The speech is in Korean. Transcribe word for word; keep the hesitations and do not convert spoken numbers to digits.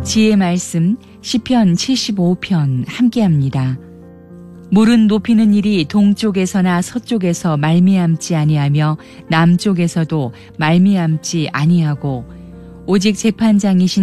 지혜 말씀 시편 칠십오 편 함께합니다. 물은 높이는 일이 동쪽에서나 서쪽에서 말미암지 아니하며 남쪽에서도 말미암지 아니하고 오직 재판장이신